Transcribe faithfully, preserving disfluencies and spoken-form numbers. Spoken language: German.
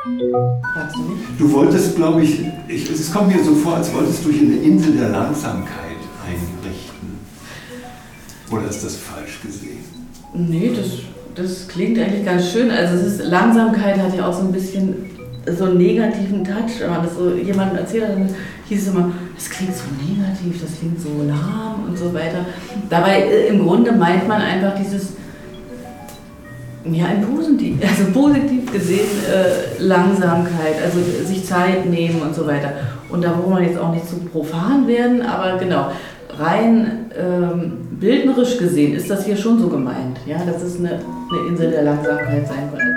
Fragst du mich? Du wolltest, glaube ich, ich, es kommt mir so vor, als wolltest du hier eine Insel der Langsamkeit einrichten. Oder ist das falsch gesehen? Nee, das, das klingt eigentlich ganz schön. Also es ist, Langsamkeit hat ja auch so ein bisschen so einen negativen Touch. Wenn man das so jemandem erzählt hat, dann hieß es immer, das klingt so negativ, das klingt so lahm und so weiter. Dabei äh, im Grunde meint man einfach dieses, ja, im Positiv, also positiv gesehen äh, Langsamkeit, also sich Zeit nehmen und so weiter. Und da wollen wir jetzt auch nicht zu profan werden, aber genau, rein ähm, bildnerisch gesehen ist das hier schon so gemeint, ja, dass es eine, eine Insel der Langsamkeit sein soll.